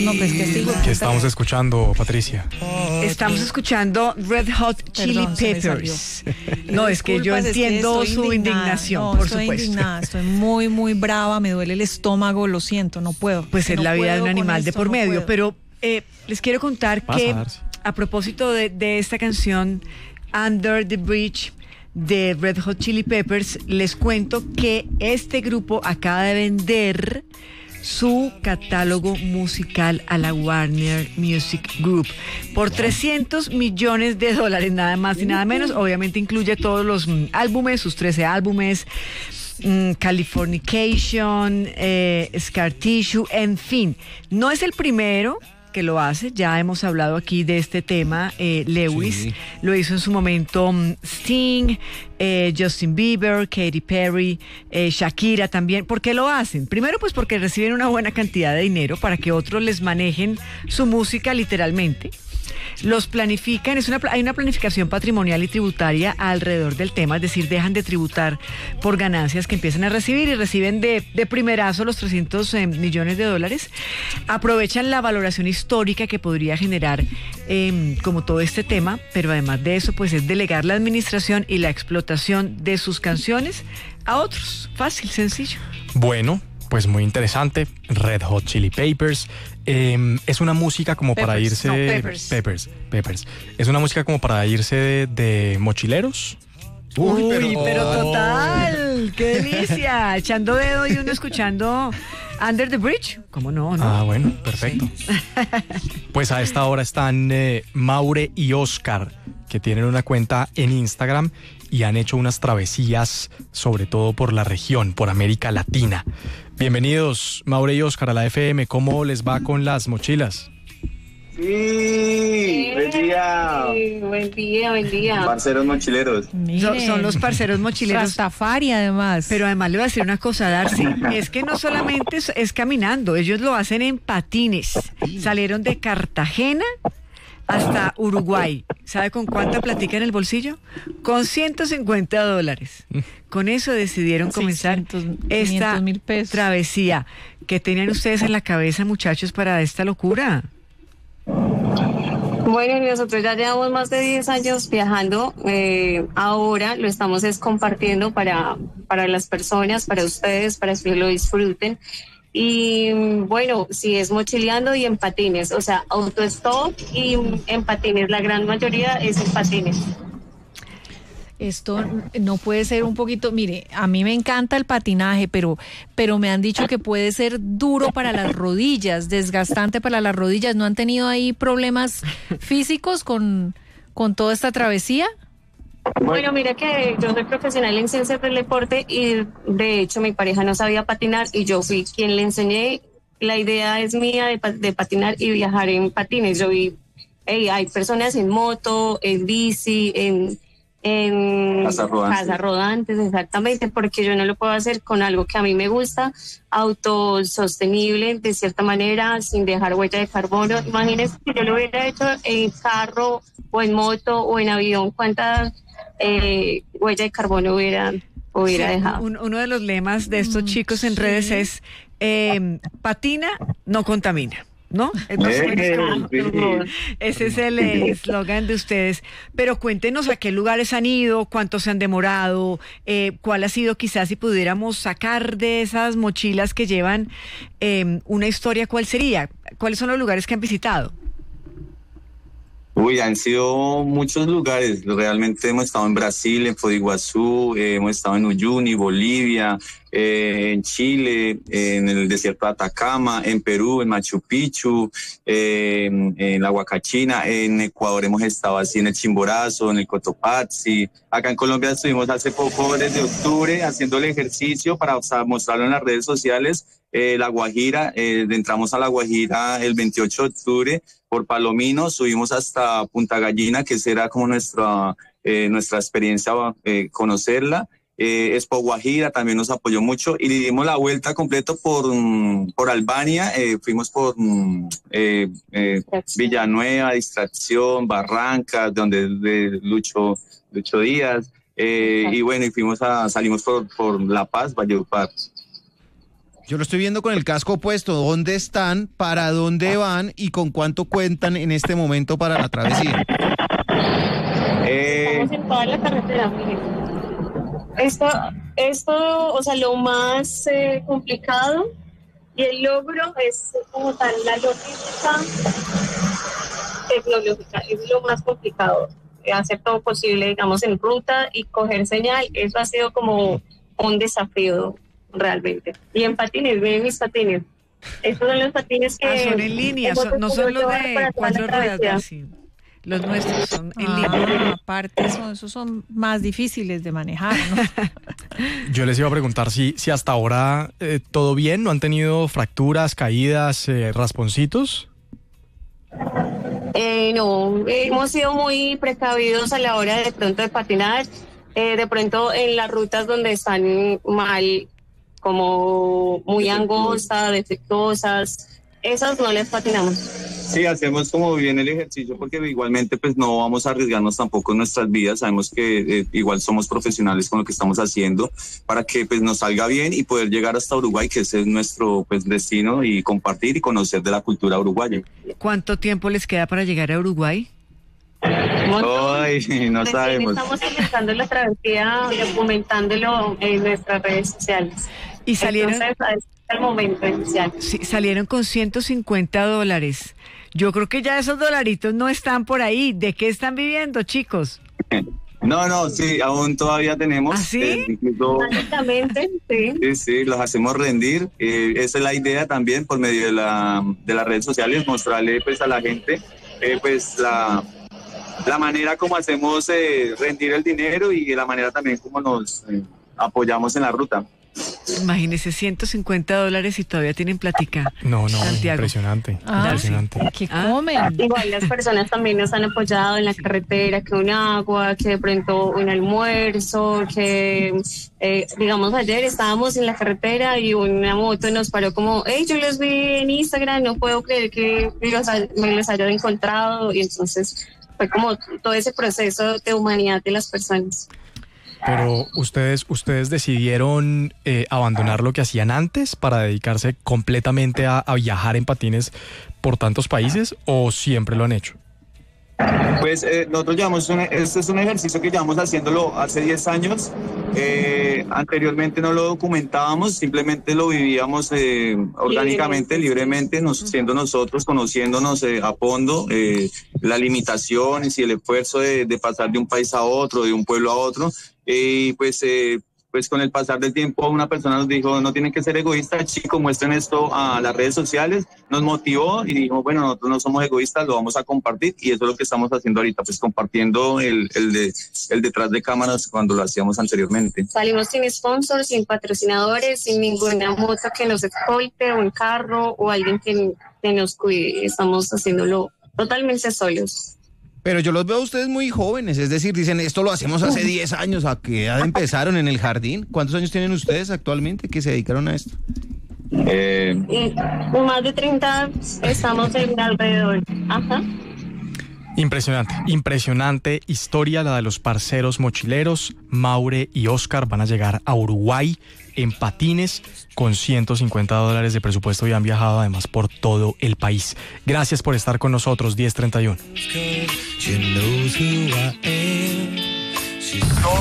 No, pues que sigo. ¿Qué estamos escuchando, Patricia? Estamos escuchando Red Hot Chili Perdón, se me Peppers. No, es que yo Disculpas, entiendo estoy su indignada. indignación, No, por estoy supuesto. indignada, estoy muy, muy brava, me duele el estómago, lo siento, no puedo. Pues es No la vida de puedo un con animal de esto, por no medio. puedo. Pero les quiero contar Pasa, que Darcy. a propósito de esta canción Under the Bridge de Red Hot Chili Peppers, les cuento que este grupo acaba de vender su catálogo musical a la Warner Music Group por $300 millones, nada más y nada menos. Obviamente incluye todos los álbumes, sus 13 álbumes, Californication, Scar Tissue, en fin. No es el primero que lo hace, ya hemos hablado aquí de este tema. Lewis Sí. lo hizo en su momento, Sting, Justin Bieber, Katy Perry, Shakira también. ¿Por qué lo hacen? Primero, pues porque reciben una buena cantidad de dinero para que otros les manejen su música literalmente. Los planifican, hay una planificación patrimonial y tributaria alrededor del tema, es decir, dejan de tributar por ganancias que empiezan a recibir y reciben de primerazo los $300 millones. Aprovechan la valoración histórica que podría generar como todo este tema, pero además de eso, pues es delegar la administración y la explotación de sus canciones a otros. Fácil, sencillo. Bueno, pues muy interesante. Red Hot Chili Peppers. Es una música como para Peppers, irse... no, Peppers. Es una música como para irse de mochileros. Uy, pero total, qué delicia. Echando dedo y uno escuchando Under the Bridge. ¿Cómo no? Ah, bueno, perfecto. Pues a esta hora están Maure y Oscar, que tienen una cuenta en Instagram y han hecho unas travesías, sobre todo por la región, por América Latina. Bienvenidos, Maure y Oscar, a la FM. ¿Cómo les va con las mochilas? Sí, buen día. Buen día, buen día. Parceros mochileros. Son los parceros mochileros. Rastafari, además. Pero además le voy a decir una cosa, Darcy, es que no solamente es caminando, ellos lo hacen en patines. Salieron de Cartagena hasta Uruguay. ¿Sabe con cuánta platica en el bolsillo? Con $150. Con eso decidieron comenzar 600, esta 500.000 pesos. travesía. ¿Qué tenían ustedes en la cabeza, muchachos, para esta locura? Bueno, nosotros ya llevamos más de 10 años viajando. Ahora lo estamos compartiendo para las personas, para ustedes, para que lo disfruten. Y bueno, sí, es mochileando y en patines, o sea, autostop y en patines. La gran mayoría es en patines. Esto no puede ser un poquito, mire, a mí me encanta el patinaje, pero me han dicho que puede ser duro para las rodillas, desgastante para las rodillas. ¿No han tenido ahí problemas físicos con toda esta travesía? Bueno, mira que yo soy profesional en ciencias del deporte y de hecho mi pareja no sabía patinar y yo fui quien le enseñé. La idea es mía de patinar y viajar en patines. Yo vi, hay personas en moto, en bici, en Casas rodantes, exactamente, porque yo no lo puedo hacer con algo que a mí me gusta, autosostenible de cierta manera, sin dejar huella de carbono. Imagínense que yo lo hubiera hecho en carro o en moto o en avión, ¿cuántas huella de carbono hubiera Sí, dejado? uno de los lemas de estos chicos en redes es patina, no contamina. ¿No? Entonces, ese es el eslogan de ustedes. Pero cuéntenos a qué lugares han ido, cuántos se han demorado, cuál ha sido, quizás si pudiéramos sacar de esas mochilas que llevan una historia, ¿cuál sería? ¿Cuáles son los lugares que han visitado? Uy, han sido muchos lugares. Realmente hemos estado en Brasil, en Foz do Iguazú, hemos estado en Uyuni, Bolivia, en Chile, en el desierto de Atacama, en Perú, en Machu Picchu, en la Huacachina, en Ecuador hemos estado así en el Chimborazo, en el Cotopaxi. Acá en Colombia estuvimos hace poco, desde octubre, haciendo el ejercicio para mostrarlo en las redes sociales. La Guajira, entramos a La Guajira el 28 de octubre por Palomino, subimos hasta Punta Gallina, que será como nuestra experiencia, conocerla. Expo Guajira también nos apoyó mucho y le dimos la vuelta completo por Albania, fuimos por Villanueva, Distracción, Barrancas, donde es de Lucho Díaz, y bueno, y salimos por La Paz, Valledupar. Yo lo estoy viendo con el casco puesto. ¿Dónde están? ¿Para dónde van? ¿Y con cuánto cuentan en este momento para la travesía? Estamos en toda la carretera, miren. Esto, o sea, lo más complicado y el logro es como tal la logística tecnológica, es lo más complicado. Hacer todo posible, digamos, en ruta y coger señal, eso ha sido como un desafío realmente. Y en patines, miren mis patines. Estos son los patines que... son en línea, no son los de 4 ruedas, sí. Los nuestros son en línea. Aparte, esos son más difíciles de manejar, ¿no? Yo les iba a preguntar si hasta ahora todo bien, ¿no han tenido fracturas, caídas, rasponcitos? No, hemos sido muy precavidos a la hora de pronto de patinar, de pronto en las rutas donde están mal, como muy angostas, defectuosas, esas no les patinamos. Sí, hacemos como bien el ejercicio porque igualmente pues no vamos a arriesgarnos tampoco en nuestras vidas, sabemos que igual somos profesionales con lo que estamos haciendo para que pues nos salga bien y poder llegar hasta Uruguay, que ese es nuestro pues destino, y compartir y conocer de la cultura uruguaya. ¿Cuánto tiempo les queda para llegar a Uruguay? Ay, no sabemos. Estamos empezando la travesía, documentándolo en nuestras redes sociales. Y salieron... Entonces, el momento inicial. Sí, salieron con $150. Yo creo que ya esos dolaritos no están por ahí. ¿De qué están viviendo, chicos? No, sí, aún todavía tenemos. ¿Ah, sí? Básicamente, sí. Sí, los hacemos rendir. Esa es la idea también, por medio de las redes sociales, mostrarle pues a la gente pues la manera como hacemos rendir el dinero y la manera también como nos apoyamos en la ruta. Imagínese, $150 y todavía tienen plática. No, Santiago. Impresionante. Impresionante. ¿Qué comen? Igual las personas también nos han apoyado en la carretera, que un agua, que de pronto un almuerzo, que digamos ayer estábamos en la carretera y una moto nos paró como, hey, yo los vi en Instagram, no puedo creer que me los haya encontrado, y entonces fue como todo ese proceso de humanidad de las personas. Pero ustedes decidieron abandonar lo que hacían antes para dedicarse completamente a viajar en patines por tantos países, ¿o siempre lo han hecho? Pues nosotros llevamos este es un ejercicio que llevamos haciéndolo hace 10 años. Anteriormente no lo documentábamos, simplemente lo vivíamos orgánicamente, libremente, siendo nosotros, conociéndonos a fondo las limitaciones y el esfuerzo de pasar de un país a otro, de un pueblo a otro. Y pues con el pasar del tiempo una persona nos dijo, no tienen que ser egoístas, chicos, muestren esto a las redes sociales. Nos motivó y dijo, bueno, nosotros no somos egoístas, lo vamos a compartir, y eso es lo que estamos haciendo ahorita, pues compartiendo el detrás de cámaras cuando lo hacíamos anteriormente. Salimos sin sponsors, sin patrocinadores, sin ninguna moto que nos escolte, un carro o alguien que nos cuide. Estamos haciéndolo totalmente solos. Pero yo los veo a ustedes muy jóvenes, es decir, dicen, esto lo hacemos hace 10 años, ¿a qué edad empezaron en el jardín? ¿Cuántos años tienen ustedes actualmente que se dedicaron a esto? Más de 30 estamos en alrededor. Ajá. Impresionante historia la de los parceros mochileros. Maure y Oscar van a llegar a Uruguay en patines con $150 de presupuesto y han viajado además por todo el país. Gracias por estar con nosotros, 10:31.